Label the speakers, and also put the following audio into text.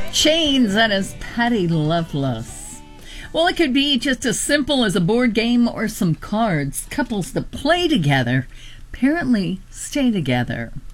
Speaker 1: Chains, that is Patty Loveless. Well, it could be just as simple as a board game or some cards. Couples that play together apparently stay together.